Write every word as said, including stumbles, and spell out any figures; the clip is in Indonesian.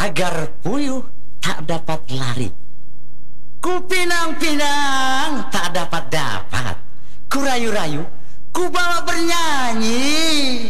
agar puyuh tak dapat lari. Ku pinang-pinang tak dapat dapat. Ku rayu-rayu, ku bawa bernyanyi.